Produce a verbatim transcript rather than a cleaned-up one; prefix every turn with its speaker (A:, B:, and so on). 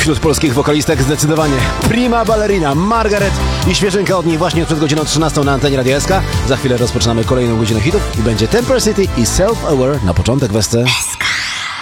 A: wśród polskich wokalistek zdecydowanie prima ballerina Margaret i świeżynka od niej właśnie przed godziną trzynastą na antenie Radia S K. Za chwilę rozpoczynamy kolejną godzinę hitów i będzie Temper City i Self Aware na początek Westy.